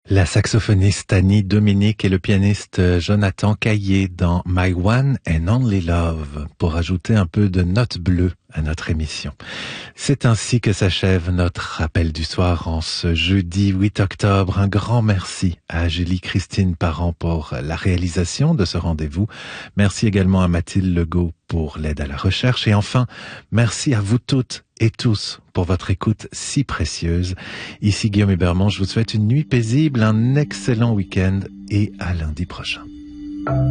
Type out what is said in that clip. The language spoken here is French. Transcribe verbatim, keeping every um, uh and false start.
La saxophoniste Annie Dominique et le pianiste Jonathan Caillé dans My One and Only Love pour ajouter un peu de notes bleues à notre émission. C'est ainsi que s'achève notre rappel du soir en ce jeudi huit octobre. Un grand merci à Julie-Christine Parent pour la réalisation de ce rendez-vous. Merci également à Mathilde Legault pour l'aide à la recherche. Et enfin, merci à vous toutes et tous pour votre écoute si précieuse. Ici Guillaume Hébermont, je vous souhaite une nuit paisible, un excellent week-end et à lundi prochain.